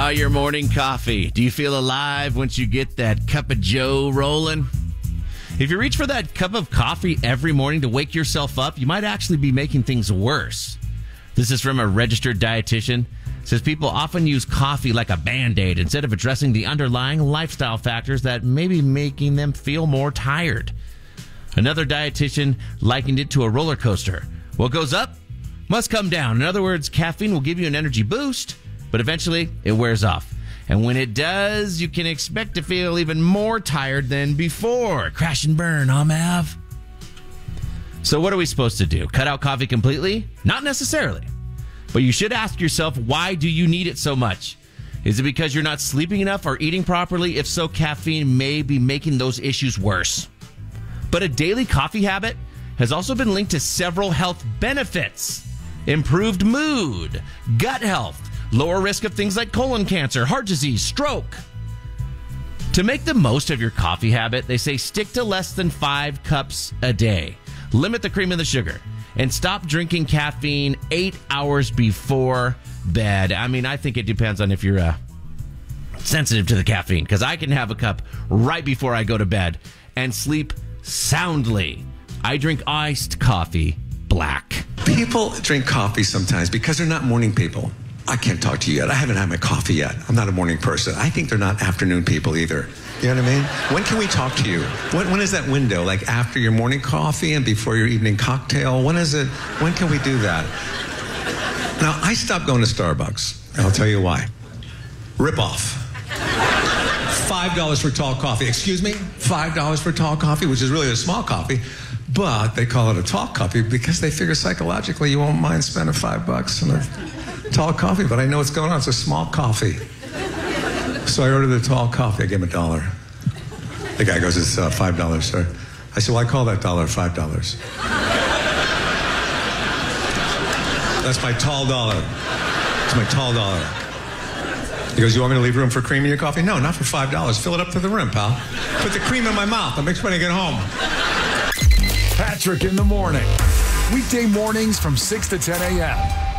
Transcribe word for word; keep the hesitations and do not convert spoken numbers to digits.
about your morning coffee? Do you feel alive once you get that cup of joe rolling? If you reach for that cup of coffee every morning to wake yourself up, you might actually be making things worse. This is from a registered dietitian. It says people often use coffee like a Band-Aid instead of addressing the underlying lifestyle factors that may be making them feel more tired. Another dietitian likened it to a roller coaster. What goes up must come down. In other words, caffeine will give you an energy boost, but eventually it wears off. And when it does, you can expect to feel even more tired than before. Crash and burn, huh, Mav? So what are we supposed to do? Cut out coffee completely? Not necessarily. But you should ask yourself, why do you need it so much? Is it because you're not sleeping enough or eating properly? If so, caffeine may be making those issues worse. But a daily coffee habit has also been linked to several health benefits. Improved mood, gut health, lower risk of things like colon cancer, heart disease, stroke. To make the most of your coffee habit, they say stick to less than five cups a day. Limit the cream and the sugar. And stop drinking caffeine eight hours before bed. I mean, I think it depends on if you're uh, sensitive to the caffeine. Because I can have a cup right before I go to bed and sleep soundly. I drink iced coffee black. People drink coffee sometimes because they're not morning people. I can't talk to you yet. I haven't had my coffee yet. I'm not a morning person. I think they're not afternoon people either. You know what I mean? When can we talk to you? When, when is that window? Like after your morning coffee and before your evening cocktail? When is it? When can we do that? Now, I stopped going to Starbucks, and I'll tell you why. Rip off. five dollars for tall coffee. Excuse me? five dollars for tall coffee, which is really a small coffee. But they call it a tall coffee because they figure psychologically you won't mind spending five bucks on a tall coffee. But I know what's going on. It's a small coffee. So I ordered the tall coffee. I gave him a dollar. The guy goes, it's uh, five dollars, sir. I said, well, I call that dollar five dollars. That's my tall dollar. It's my tall dollar. He goes, you want me to leave room for cream in your coffee? No, not for five dollars. Fill it up to the rim, pal. Put the cream in my mouth. I'll make sure when I get home. Patrick in the morning. Weekday mornings from six to ten a.m.